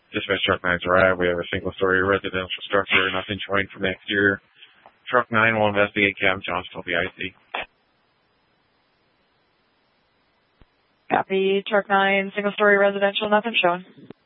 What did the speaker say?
Dispatch Truck 9's arrived. We have a single-story residential structure, nothing showing from the exterior. Truck 9 will investigate cab Johnston BIC. Copy. Truck 9, single-story residential, nothing showing.